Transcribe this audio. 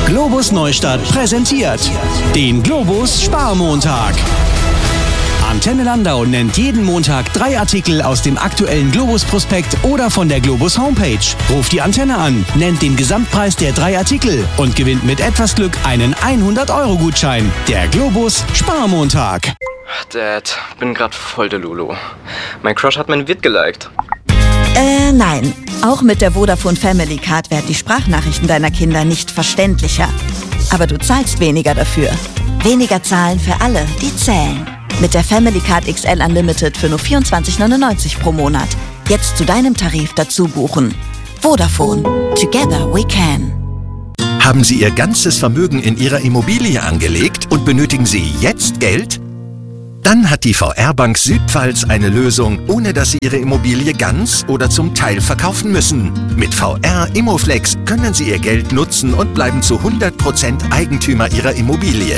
Globus Neustadt präsentiert den Globus Sparmontag. Antenne Landau nennt jeden Montag 3 Artikel aus dem aktuellen Globus-Prospekt oder von der Globus Homepage. Ruft die Antenne an, nennt den Gesamtpreis der 3 Artikel und gewinnt mit etwas Glück einen 100-Euro-Gutschein. Der Globus Sparmontag. Dad, bin grad voll der Lulu. Mein Crush hat mein Vid geliked. Nein. Auch mit der Vodafone Family Card werden die Sprachnachrichten deiner Kinder nicht verständlicher. Aber du zahlst weniger dafür. Weniger zahlen für alle, die zählen. Mit der Family Card XL Unlimited für nur 24,99 pro Monat. Jetzt zu deinem Tarif dazu buchen. Vodafone. Together we can. Haben Sie Ihr ganzes Vermögen in Ihrer Immobilie angelegt und benötigen Sie jetzt Geld? Dann hat die VR-Bank Südpfalz eine Lösung, ohne dass Sie Ihre Immobilie ganz oder zum Teil verkaufen müssen. Mit VR Immoflex können Sie Ihr Geld nutzen und bleiben zu 100% Eigentümer Ihrer Immobilie.